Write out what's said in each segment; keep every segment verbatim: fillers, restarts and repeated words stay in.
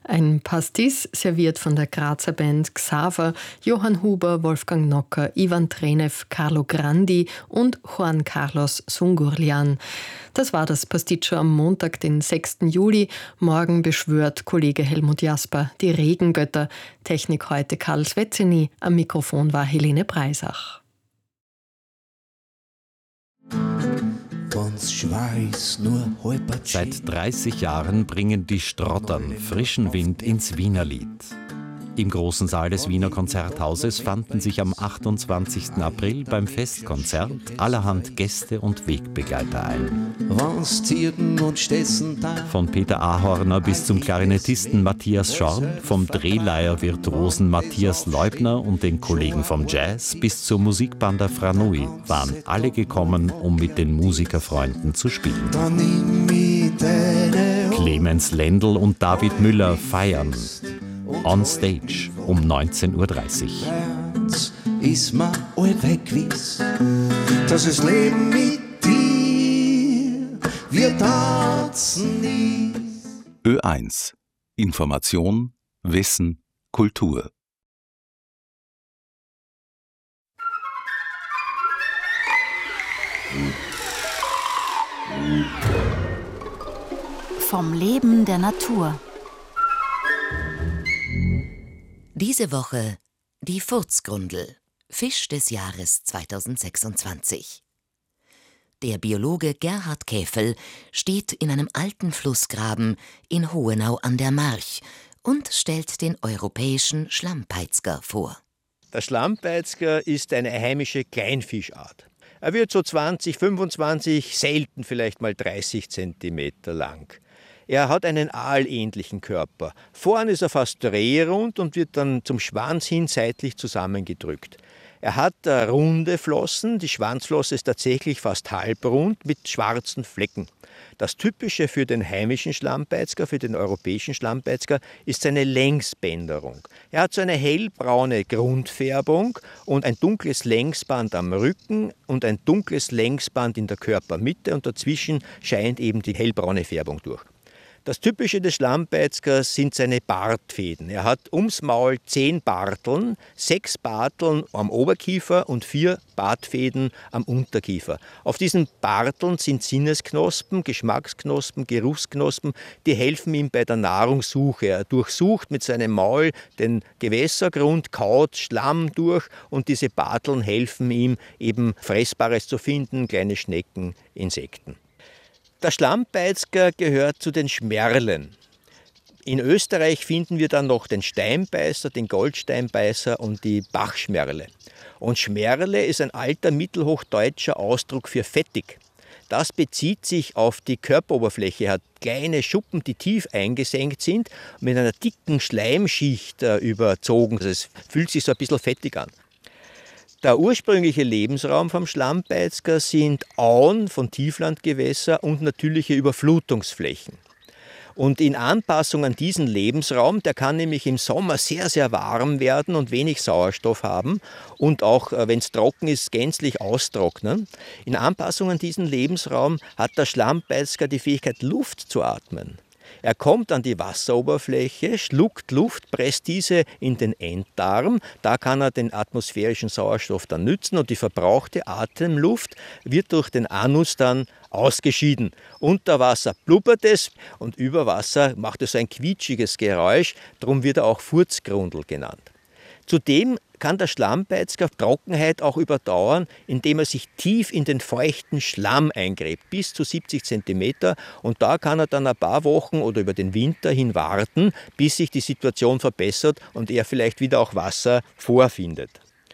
Ein Pastis serviert von der Grazer Band Xaver, Johann Huber, Wolfgang Nocker, Ivan Trenev, Carlo Grandi und Juan Carlos Sungurlian. Das war das Pasticcio am Montag, den sechsten Juli. Morgen beschwört Kollege Helmut Jasper die Regengötter. Technik heute Karl Svezzini, am Mikrofon war Helene Breisach. Seit dreißig Jahren bringen die Strottern frischen Wind ins Wienerlied. Im großen Saal des Wiener Konzerthauses fanden sich am achtundzwanzigsten April beim Festkonzert allerhand Gäste und Wegbegleiter ein. Von Peter Ahorner bis zum Klarinettisten Matthias Schorn, vom Drehleier-Virtuosen Matthias Leubner und den Kollegen vom Jazz bis zur Musikbanda Franui waren alle gekommen, um mit den Musikerfreunden zu spielen. Clemens Lendl und David Müller feiern. On Stage um neunzehn Uhr dreißig. Ist mir all weggewiss, dass es Leben mit dir wir tanzen ist. Ö eins. Information, Wissen, Kultur. Vom Leben der Natur. Diese Woche die Furzgrundel, Fisch des Jahres zweitausendsechsundzwanzig. Der Biologe Gerhard Käfel steht in einem alten Flussgraben in Hohenau an der March und stellt den europäischen Schlammpeitzger vor. Der Schlammpeitzger ist eine heimische Kleinfischart. Er wird so zwanzig, fünfundzwanzig, selten vielleicht mal dreißig Zentimeter lang. Er hat einen aalähnlichen Körper. Vorn ist er fast drehrund und wird dann zum Schwanz hin seitlich zusammengedrückt. Er hat äh, runde Flossen, die Schwanzflosse ist tatsächlich fast halbrund mit schwarzen Flecken. Das Typische für den heimischen Schlammpeitzger, für den europäischen Schlammpeitzger, ist seine Längsbänderung. Er hat so eine hellbraune Grundfärbung und ein dunkles Längsband am Rücken und ein dunkles Längsband in der Körpermitte und dazwischen scheint eben die hellbraune Färbung durch. Das Typische des Schlammpeitzgers sind seine Bartfäden. Er hat ums Maul zehn Barteln, sechs Barteln am Oberkiefer und vier Bartfäden am Unterkiefer. Auf diesen Barteln sind Sinnesknospen, Geschmacksknospen, Geruchsknospen, die helfen ihm bei der Nahrungssuche. Er durchsucht mit seinem Maul den Gewässergrund, kaut Schlamm durch und diese Barteln helfen ihm, eben Fressbares zu finden, kleine Schnecken, Insekten. Der Schlammpeitzger gehört zu den Schmerlen. In Österreich finden wir dann noch den Steinbeißer, den Goldsteinbeißer und die Bachschmerle. Und Schmerle ist ein alter mittelhochdeutscher Ausdruck für fettig. Das bezieht sich auf die Körperoberfläche. Er hat kleine Schuppen, die tief eingesenkt sind, mit einer dicken Schleimschicht äh, überzogen. Also es fühlt sich so ein bisschen fettig an. Der ursprüngliche Lebensraum vom Schlammpeitzger sind Auen von Tieflandgewässern und natürliche Überflutungsflächen. Und in Anpassung an diesen Lebensraum, der kann nämlich im Sommer sehr, sehr warm werden und wenig Sauerstoff haben und auch, wenn es trocken ist, gänzlich austrocknen. In Anpassung an diesen Lebensraum hat der Schlammpeitzger die Fähigkeit, Luft zu atmen. Er kommt an die Wasseroberfläche, schluckt Luft, presst diese in den Enddarm. Da kann er den atmosphärischen Sauerstoff dann nützen und die verbrauchte Atemluft wird durch den Anus dann ausgeschieden. Unter Wasser blubbert es und über Wasser macht es ein quietschiges Geräusch, darum wird er auch Furzgrundel genannt. Zudem kann der Schlammpeitzger Trockenheit auch überdauern, indem er sich tief in den feuchten Schlamm eingräbt, bis zu siebzig Zentimeter. Und da kann er dann ein paar Wochen oder über den Winter hin warten, bis sich die Situation verbessert und er vielleicht wieder auch Wasser vorfindet.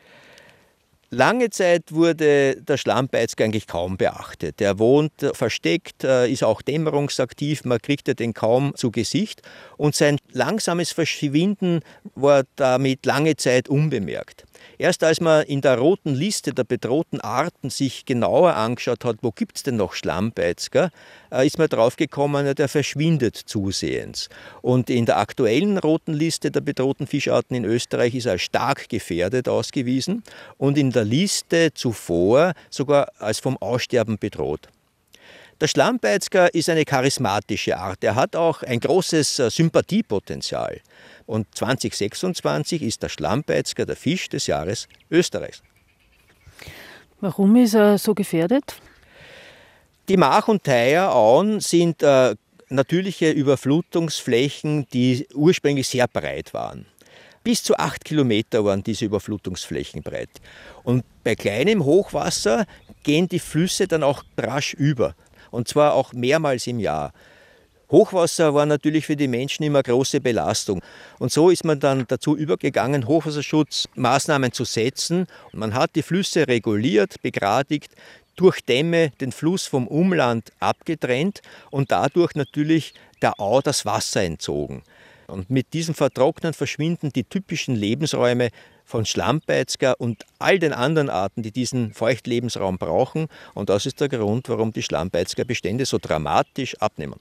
Lange Zeit wurde der Schlammpeitzger eigentlich kaum beachtet. Er wohnt versteckt, ist auch dämmerungsaktiv, man kriegt den kaum zu Gesicht. Und sein langsames Verschwinden war damit lange Zeit unbemerkt. Erst als man in der roten Liste der bedrohten Arten sich genauer angeschaut hat, wo gibt es denn noch Schlammpeitzger, ist man draufgekommen, der verschwindet zusehends. Und in der aktuellen roten Liste der bedrohten Fischarten in Österreich ist er als stark gefährdet ausgewiesen und in der Liste zuvor sogar als vom Aussterben bedroht. Der Schlammpeitzger ist eine charismatische Art. Er hat auch ein großes Sympathiepotenzial. Und zwanzig sechsundzwanzig ist der Schlammpeitzger der Fisch des Jahres Österreichs. Warum ist er so gefährdet? Die Mach- und Theier Auen sind äh, natürliche Überflutungsflächen, die ursprünglich sehr breit waren. Bis zu acht Kilometer waren diese Überflutungsflächen breit. Und bei kleinem Hochwasser gehen die Flüsse dann auch rasch über. Und zwar auch mehrmals im Jahr. Hochwasser war natürlich für die Menschen immer eine große Belastung. Und so ist man dann dazu übergegangen, Hochwasserschutzmaßnahmen zu setzen. Man hat die Flüsse reguliert, begradigt, durch Dämme den Fluss vom Umland abgetrennt und dadurch natürlich der Au das Wasser entzogen. Und mit diesem Vertrocknen verschwinden die typischen Lebensräume von Schlammpeitzger und all den anderen Arten, die diesen Feuchtlebensraum brauchen. Und das ist der Grund, warum die Schlammpeitzgerbestände so dramatisch abnehmen.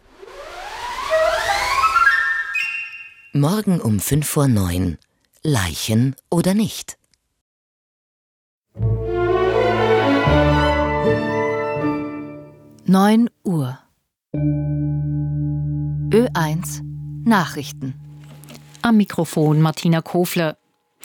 Morgen um fünf vor neun. Leichen oder nicht? neun Uhr. Ö eins Nachrichten. Am Mikrofon Martina Kofler.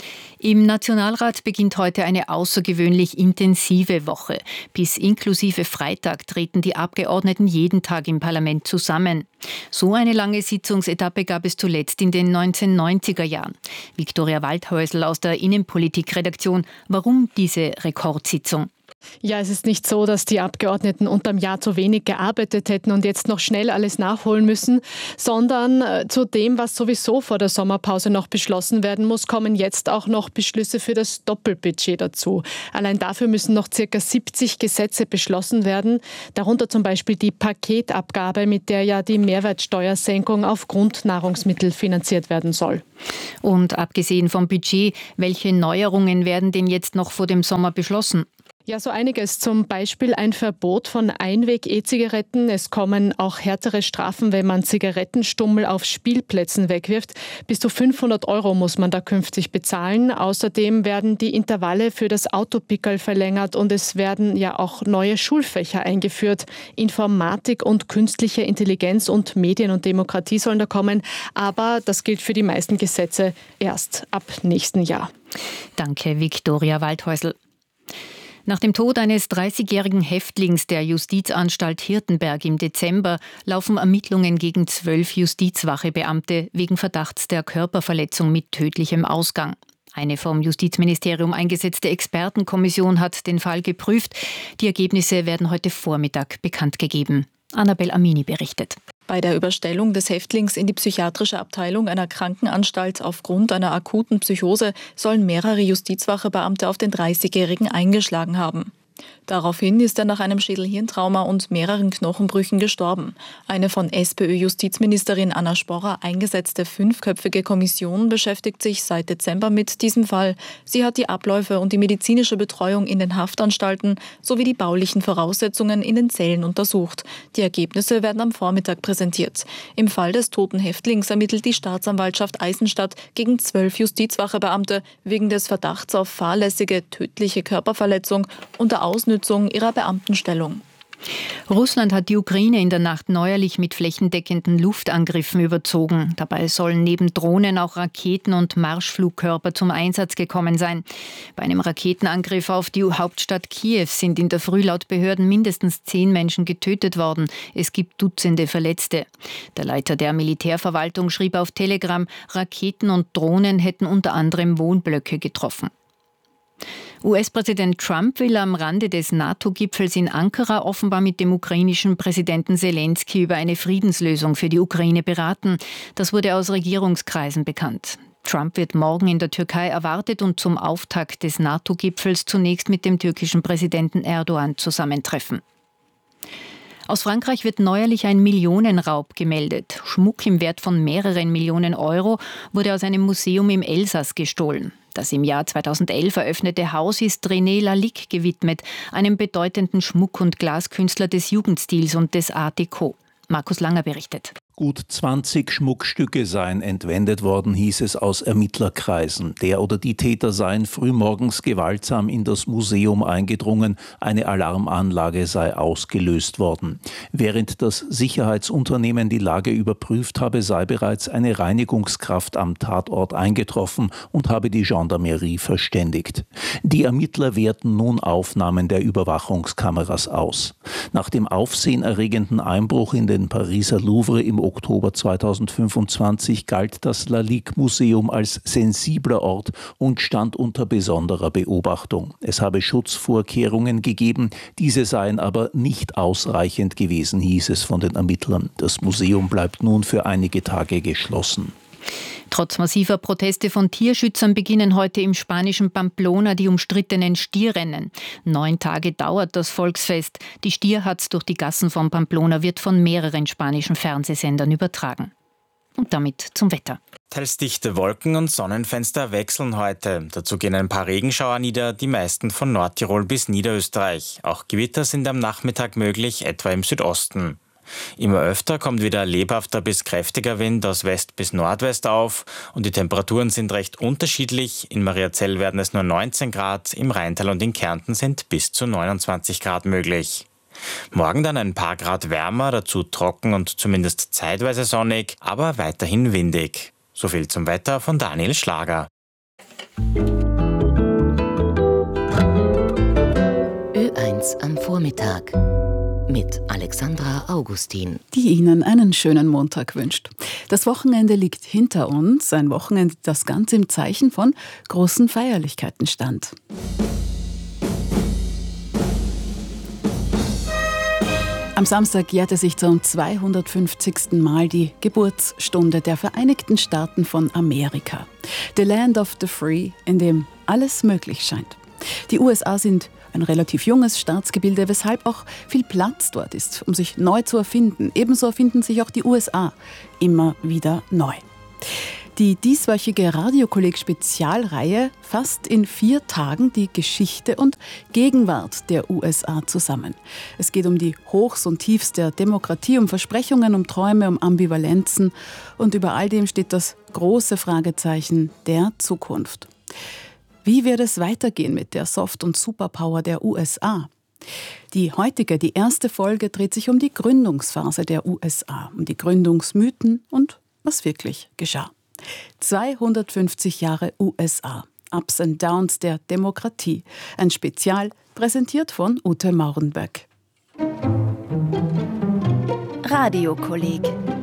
Im Nationalrat beginnt heute eine außergewöhnlich intensive Woche. Bis inklusive Freitag treten die Abgeordneten jeden Tag im Parlament zusammen. So eine lange Sitzungsetappe gab es zuletzt in den neunzehnhundertneunziger Jahren. Viktoria Waldhäusl aus der Innenpolitikredaktion. Warum diese Rekordsitzung? Ja, es ist nicht so, dass die Abgeordneten unterm Jahr zu wenig gearbeitet hätten und jetzt noch schnell alles nachholen müssen, sondern äh, zu dem, was sowieso vor der Sommerpause noch beschlossen werden muss, kommen jetzt auch noch Beschlüsse für das Doppelbudget dazu. Allein dafür müssen noch ca. siebzig Gesetze beschlossen werden, darunter zum Beispiel die Paketabgabe, mit der ja die Mehrwertsteuersenkung auf Grundnahrungsmittel finanziert werden soll. Und abgesehen vom Budget, welche Neuerungen werden denn jetzt noch vor dem Sommer beschlossen? Ja, so einiges. Zum Beispiel ein Verbot von Einweg-E-Zigaretten. Es kommen auch härtere Strafen, wenn man Zigarettenstummel auf Spielplätzen wegwirft. Bis zu fünfhundert Euro muss man da künftig bezahlen. Außerdem werden die Intervalle für das Autopickerl verlängert und es werden ja auch neue Schulfächer eingeführt. Informatik und künstliche Intelligenz und Medien und Demokratie sollen da kommen. Aber das gilt für die meisten Gesetze erst ab nächsten Jahr. Danke, Viktoria Waldhäusl. Nach dem Tod eines dreißigjährigen Häftlings der Justizanstalt Hirtenberg im Dezember laufen Ermittlungen gegen zwölf Justizwachebeamte wegen Verdachts der Körperverletzung mit tödlichem Ausgang. Eine vom Justizministerium eingesetzte Expertenkommission hat den Fall geprüft. Die Ergebnisse werden heute Vormittag bekannt gegeben. Annabel Amini berichtet. Bei der Überstellung des Häftlings in die psychiatrische Abteilung einer Krankenanstalt aufgrund einer akuten Psychose sollen mehrere Justizwachebeamte auf den dreißigjährigen eingeschlagen haben. Daraufhin ist er nach einem Schädel-Hirntrauma und mehreren Knochenbrüchen gestorben. Eine von SPÖ-Justizministerin Anna Sporrer eingesetzte fünfköpfige Kommission beschäftigt sich seit Dezember mit diesem Fall. Sie hat die Abläufe und die medizinische Betreuung in den Haftanstalten sowie die baulichen Voraussetzungen in den Zellen untersucht. Die Ergebnisse werden am Vormittag präsentiert. Im Fall des toten Häftlings ermittelt die Staatsanwaltschaft Eisenstadt gegen zwölf Justizwachebeamte wegen des Verdachts auf fahrlässige, tödliche Körperverletzung unter Ausnützung ihrer Beamtenstellung. Russland hat die Ukraine in der Nacht neuerlich mit flächendeckenden Luftangriffen überzogen. Dabei sollen neben Drohnen auch Raketen und Marschflugkörper zum Einsatz gekommen sein. Bei einem Raketenangriff auf die Hauptstadt Kiew sind in der Früh laut Behörden mindestens zehn Menschen getötet worden. Es gibt Dutzende Verletzte. Der Leiter der Militärverwaltung schrieb auf Telegram, Raketen und Drohnen hätten unter anderem Wohnblöcke getroffen. U S-Präsident Trump will am Rande des NATO-Gipfels in Ankara offenbar mit dem ukrainischen Präsidenten Selenskyj über eine Friedenslösung für die Ukraine beraten. Das wurde aus Regierungskreisen bekannt. Trump wird morgen in der Türkei erwartet und zum Auftakt des NATO-Gipfels zunächst mit dem türkischen Präsidenten Erdogan zusammentreffen. Aus Frankreich wird neuerlich ein Millionenraub gemeldet. Schmuck im Wert von mehreren Millionen Euro wurde aus einem Museum im Elsass gestohlen. Das im Jahr zweitausendelf eröffnete Haus ist René Lalique gewidmet, einem bedeutenden Schmuck- und Glaskünstler des Jugendstils und des Art Deco. Markus Langer berichtet. Gut zwanzig Schmuckstücke seien entwendet worden, hieß es aus Ermittlerkreisen. Der oder die Täter seien frühmorgens gewaltsam in das Museum eingedrungen, eine Alarmanlage sei ausgelöst worden. Während das Sicherheitsunternehmen die Lage überprüft habe, sei bereits eine Reinigungskraft am Tatort eingetroffen und habe die Gendarmerie verständigt. Die Ermittler werten nun Aufnahmen der Überwachungskameras aus. Nach dem aufsehenerregenden Einbruch in den Pariser Louvre im Oktober zweitausendfünfundzwanzig galt das Lalique-Museum als sensibler Ort und stand unter besonderer Beobachtung. Es habe Schutzvorkehrungen gegeben, diese seien aber nicht ausreichend gewesen, hieß es von den Ermittlern. Das Museum bleibt nun für einige Tage geschlossen. Trotz massiver Proteste von Tierschützern beginnen heute im spanischen Pamplona die umstrittenen Stierrennen. Neun Tage dauert das Volksfest. Die Stierhatz durch die Gassen von Pamplona wird von mehreren spanischen Fernsehsendern übertragen. Und damit zum Wetter. Teils dichte Wolken und Sonnenfenster wechseln heute. Dazu gehen ein paar Regenschauer nieder, die meisten von Nordtirol bis Niederösterreich. Auch Gewitter sind am Nachmittag möglich, etwa im Südosten. Immer öfter kommt wieder lebhafter bis kräftiger Wind aus West bis Nordwest auf und die Temperaturen sind recht unterschiedlich. In Mariazell werden es nur neunzehn Grad, im Rheintal und in Kärnten sind bis zu neunundzwanzig Grad möglich. Morgen dann ein paar Grad wärmer, dazu trocken und zumindest zeitweise sonnig, aber weiterhin windig. So viel zum Wetter von Daniel Schlager. Ö eins am Vormittag mit Alexandra Augustin, die Ihnen einen schönen Montag wünscht. Das Wochenende liegt hinter uns, ein Wochenende, das ganz im Zeichen von großen Feierlichkeiten stand. Am Samstag jährte sich zum zweihundertfünfzigsten Mal die Geburtsstunde der Vereinigten Staaten von Amerika. The Land of the Free, in dem alles möglich scheint. Die U S A sind ein relativ junges Staatsgebilde, weshalb auch viel Platz dort ist, um sich neu zu erfinden. Ebenso erfinden sich auch die U S A immer wieder neu. Die dieswöchige Radiokolleg-Spezialreihe fasst in vier Tagen die Geschichte und Gegenwart der U S A zusammen. Es geht um die Hochs und Tiefs der Demokratie, um Versprechungen, um Träume, um Ambivalenzen und über all dem steht das große Fragezeichen der Zukunft. Wie wird es weitergehen mit der Soft- und Superpower der U S A? Die heutige, die erste Folge dreht sich um die Gründungsphase der U S A, um die Gründungsmythen und was wirklich geschah. zweihundertfünfzig Jahre U S A, Ups and Downs der Demokratie. Ein Spezial, präsentiert von Ute Maurenberg. Radiokolleg.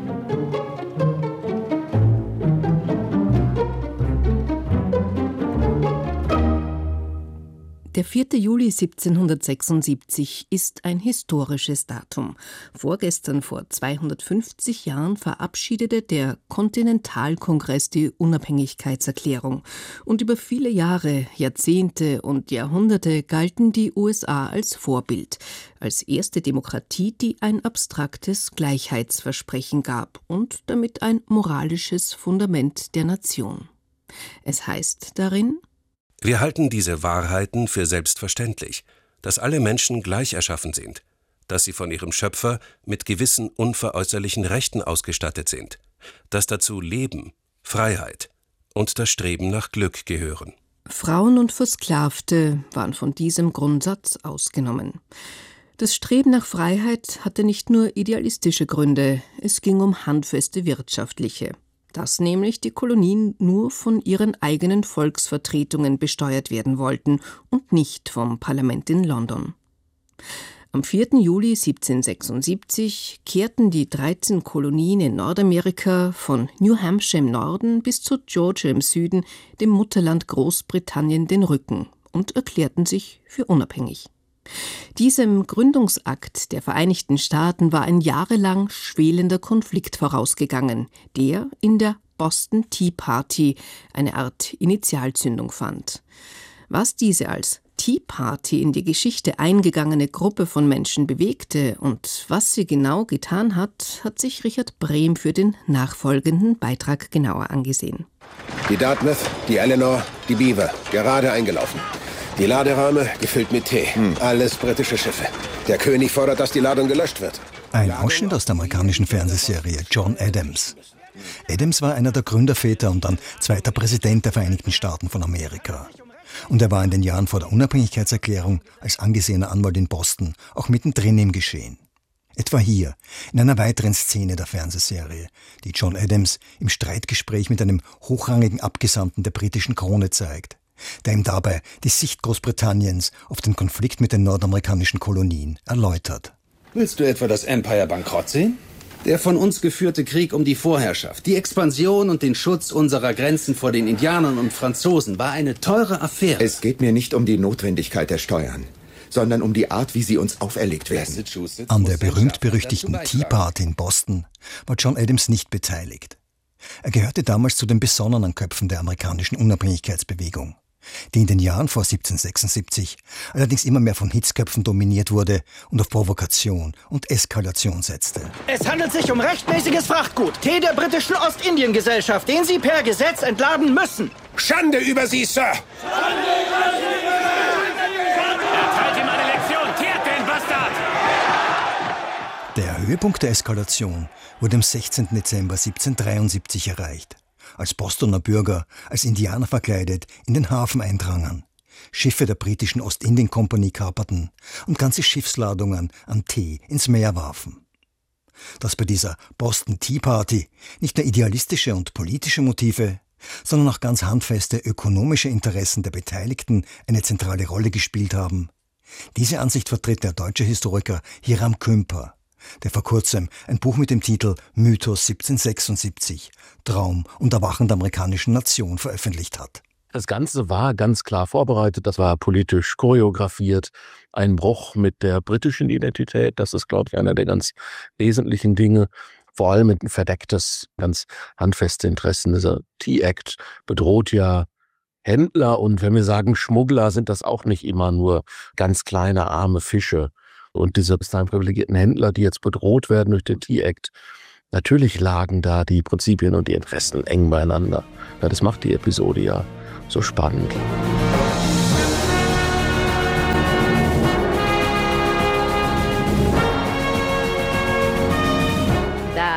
Der vierte Juli siebzehnhundertsechsundsiebzig ist ein historisches Datum. Vorgestern vor zweihundertfünfzig Jahren verabschiedete der Kontinentalkongress die Unabhängigkeitserklärung. Und über viele Jahre, Jahrzehnte und Jahrhunderte galten die U S A als Vorbild, als erste Demokratie, die ein abstraktes Gleichheitsversprechen gab und damit ein moralisches Fundament der Nation. Es heißt darin: Wir halten diese Wahrheiten für selbstverständlich, dass alle Menschen gleich erschaffen sind, dass sie von ihrem Schöpfer mit gewissen unveräußerlichen Rechten ausgestattet sind, dass dazu Leben, Freiheit und das Streben nach Glück gehören. Frauen und Versklavte waren von diesem Grundsatz ausgenommen. Das Streben nach Freiheit hatte nicht nur idealistische Gründe, es ging um handfeste wirtschaftliche. Dass nämlich die Kolonien nur von ihren eigenen Volksvertretungen besteuert werden wollten und nicht vom Parlament in London. Am vierten Juli siebzehnhundertsechsundsiebzig kehrten die dreizehn Kolonien in Nordamerika von New Hampshire im Norden bis zu Georgia im Süden dem Mutterland Großbritannien den Rücken und erklärten sich für unabhängig. Diesem Gründungsakt der Vereinigten Staaten war ein jahrelang schwelender Konflikt vorausgegangen, der in der Boston Tea Party eine Art Initialzündung fand. Was diese als Tea Party in die Geschichte eingegangene Gruppe von Menschen bewegte und was sie genau getan hat, hat sich Richard Brehm für den nachfolgenden Beitrag genauer angesehen. Die Dartmouth, die Eleanor, die Beaver, gerade eingelaufen. Die Laderäume gefüllt mit Tee. Hm. Alles britische Schiffe. Der König fordert, dass die Ladung gelöscht wird. Ein Ausschnitt aus der amerikanischen Fernsehserie John Adams. Adams war einer der Gründerväter und dann zweiter Präsident der Vereinigten Staaten von Amerika. Und er war in den Jahren vor der Unabhängigkeitserklärung als angesehener Anwalt in Boston auch mittendrin im Geschehen. Etwa hier, in einer weiteren Szene der Fernsehserie, die John Adams im Streitgespräch mit einem hochrangigen Abgesandten der britischen Krone zeigt, der ihm dabei die Sicht Großbritanniens auf den Konflikt mit den nordamerikanischen Kolonien erläutert. Willst du etwa das Empire bankrott sehen? Der von uns geführte Krieg um die Vorherrschaft, die Expansion und den Schutz unserer Grenzen vor den Indianern und Franzosen war eine teure Affäre. Es geht mir nicht um die Notwendigkeit der Steuern, sondern um die Art, wie sie uns auferlegt werden. An der berühmt-berüchtigten Tea Party in Boston war John Adams nicht beteiligt. Er gehörte damals zu den besonnenen Köpfen der amerikanischen Unabhängigkeitsbewegung, die in den Jahren vor siebzehnhundertsechsundsiebzig allerdings immer mehr von Hitzköpfen dominiert wurde und auf Provokation und Eskalation setzte. Es handelt sich um rechtmäßiges Frachtgut, Tee der britischen Ostindiengesellschaft, den Sie per Gesetz entladen müssen. Schande über Sie, Sir! Schande über Sie, Sir! Erteilt ihm eine Lektion, kehrt den Bastard! Der Höhepunkt der Eskalation wurde am sechzehnten Dezember siebzehnhundertdreiundsiebzig erreicht, als Bostoner Bürger als Indianer verkleidet in den Hafen eindrangen, Schiffe der britischen Ostindien-Kompanie kaperten und ganze Schiffsladungen an Tee ins Meer warfen. Dass bei dieser Boston Tea Party nicht nur idealistische und politische Motive, sondern auch ganz handfeste ökonomische Interessen der Beteiligten eine zentrale Rolle gespielt haben, diese Ansicht vertritt der deutsche Historiker Hiram Kümper, der vor kurzem ein Buch mit dem Titel Mythos siebzehnhundertsechsundsiebzig, Traum und Erwachen der amerikanischen Nation veröffentlicht hat. Das Ganze war ganz klar vorbereitet, das war politisch choreografiert, ein Bruch mit der britischen Identität, das ist, glaube ich, einer der ganz wesentlichen Dinge, vor allem ein verdecktes, ganz handfeste Interessen. Dieser Tea Act bedroht ja Händler und wenn wir sagen Schmuggler, sind das auch nicht immer nur ganz kleine, arme Fische. Und diese bis dahin privilegierten Händler, die jetzt bedroht werden durch den Tea Act, natürlich lagen da die Prinzipien und die Interessen eng beieinander. Ja, das macht die Episode ja so spannend. That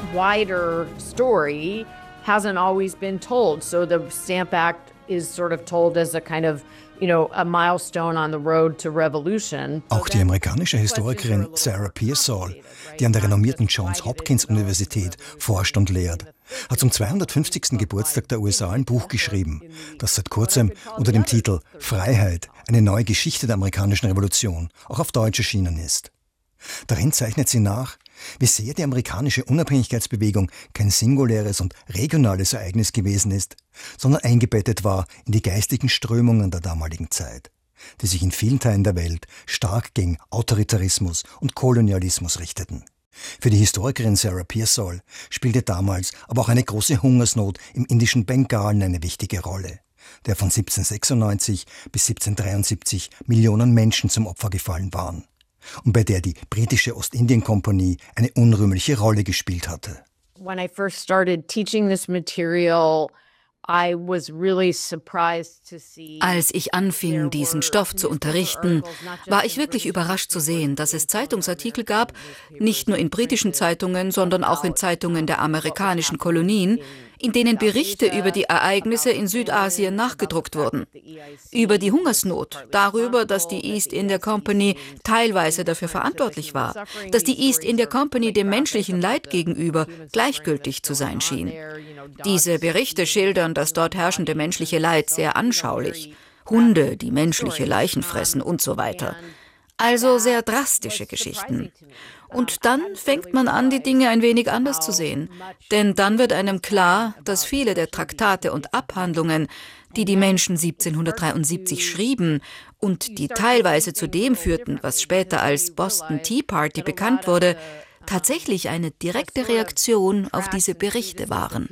wider story hasn't always been told. So the Stamp Act is sort of told as a kind of You know, a milestone on the road to revolution. Auch die amerikanische Historikerin Sarah Pearsall, die an der renommierten Johns Hopkins Universität forscht und lehrt, hat zum zweihundertfünfzigsten Geburtstag der U S A ein Buch geschrieben, das seit kurzem unter dem Titel Freiheit, eine neue Geschichte der amerikanischen Revolution auch auf Deutsch erschienen ist. Darin zeichnet sie nach, wie sehr die amerikanische Unabhängigkeitsbewegung kein singuläres und regionales Ereignis gewesen ist, sondern eingebettet war in die geistigen Strömungen der damaligen Zeit, die sich in vielen Teilen der Welt stark gegen Autoritarismus und Kolonialismus richteten. Für die Historikerin Sarah Pearsall spielte damals aber auch eine große Hungersnot im indischen Bengalen eine wichtige Rolle, der von siebzehnhundertsechsundneunzig bis siebzehnhundertdreiundsiebzig Millionen Menschen zum Opfer gefallen waren und bei der die britische Ostindien-Kompanie eine unrühmliche Rolle gespielt hatte. When I first started teaching this material, I was really surprised to see. Als ich anfing, diesen Stoff zu unterrichten, war ich wirklich überrascht zu sehen, dass es Zeitungsartikel gab, nicht nur in britischen Zeitungen, sondern auch in Zeitungen der amerikanischen Kolonien, in denen Berichte über die Ereignisse in Südasien nachgedruckt wurden. Über die Hungersnot, darüber, dass die East India Company teilweise dafür verantwortlich war, dass die East India Company dem menschlichen Leid gegenüber gleichgültig zu sein schien. Diese Berichte schildern das dort herrschende menschliche Leid sehr anschaulich. Hunde, die menschliche Leichen fressen und so weiter. Also sehr drastische Geschichten. Und dann fängt man an, die Dinge ein wenig anders zu sehen. Denn dann wird einem klar, dass viele der Traktate und Abhandlungen, die die Menschen siebzehnhundertdreiundsiebzig schrieben und die teilweise zu dem führten, was später als Boston Tea Party bekannt wurde, tatsächlich eine direkte Reaktion auf diese Berichte waren.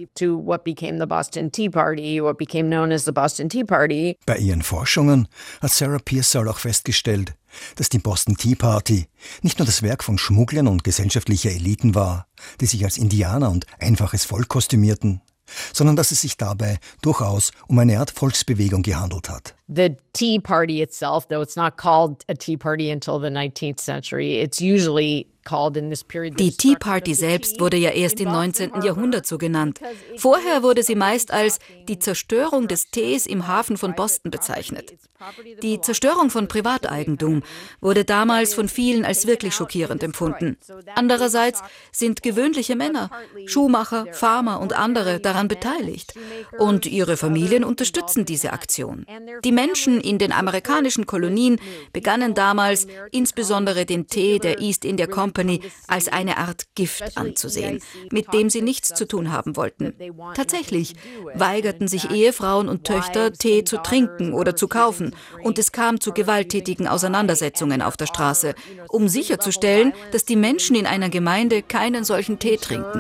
Bei ihren Forschungen hat Sarah Pearsall auch festgestellt, dass die Boston Tea Party nicht nur das Werk von Schmugglern und gesellschaftlicher Eliten war, die sich als Indianer und einfaches Volk kostümierten, sondern dass es sich dabei durchaus um eine Art Volksbewegung gehandelt hat. The Tea Party itself, though it's not called a Tea Party until the nineteenth century, it's usually Die Tea Party selbst wurde ja erst im neunzehnten Jahrhundert so genannt. Vorher wurde sie meist als die Zerstörung des Tees im Hafen von Boston bezeichnet. Die Zerstörung von Privateigentum wurde damals von vielen als wirklich schockierend empfunden. Andererseits sind gewöhnliche Männer, Schuhmacher, Farmer und andere daran beteiligt. Und ihre Familien unterstützen diese Aktion. Die Menschen in den amerikanischen Kolonien begannen damals, insbesondere den Tee der East India Company, als eine Art Gift anzusehen, mit dem sie nichts zu tun haben wollten. Tatsächlich weigerten sich Ehefrauen und Töchter, Tee zu trinken oder zu kaufen, und es kam zu gewalttätigen Auseinandersetzungen auf der Straße, um sicherzustellen, dass die Menschen in einer Gemeinde keinen solchen Tee trinken.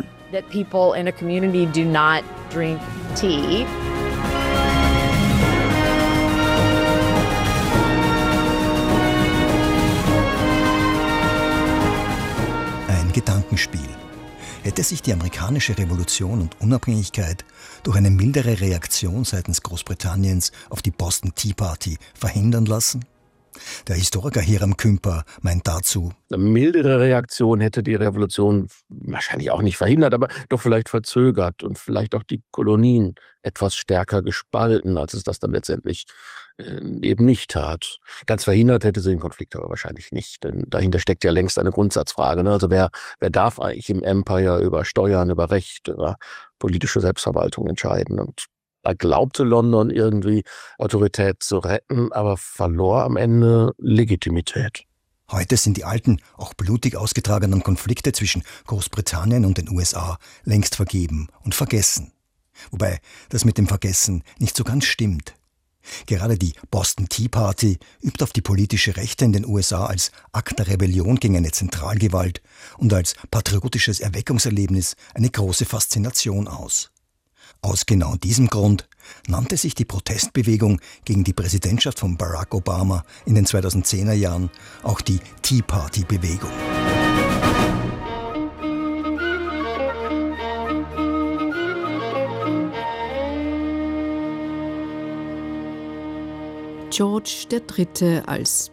Ein Gedankenspiel. Hätte sich die amerikanische Revolution und Unabhängigkeit durch eine mildere Reaktion seitens Großbritanniens auf die Boston Tea Party verhindern lassen? Der Historiker Hiram Kümper meint dazu: Eine mildere Reaktion hätte die Revolution wahrscheinlich auch nicht verhindert, aber doch vielleicht verzögert und vielleicht auch die Kolonien etwas stärker gespalten, als es das dann letztendlich äh, eben nicht tat. Ganz verhindert hätte sie den Konflikt aber wahrscheinlich nicht, denn dahinter steckt ja längst eine Grundsatzfrage. Ne? Also wer, wer darf eigentlich im Empire über Steuern, über Recht, über politische Selbstverwaltung entscheiden? Und da glaubte London irgendwie Autorität zu retten, aber verlor am Ende Legitimität. Heute sind die alten, auch blutig ausgetragenen Konflikte zwischen Großbritannien und den U S A längst vergeben und vergessen. Wobei das mit dem Vergessen nicht so ganz stimmt. Gerade die Boston Tea Party übt auf die politische Rechte in den U S A als Akt der Rebellion gegen eine Zentralgewalt und als patriotisches Erweckungserlebnis eine große Faszination aus. Aus genau diesem Grund nannte sich die Protestbewegung gegen die Präsidentschaft von Barack Obama in den zweitausendzehner Jahren auch die Tea Party Bewegung. George der Dritte als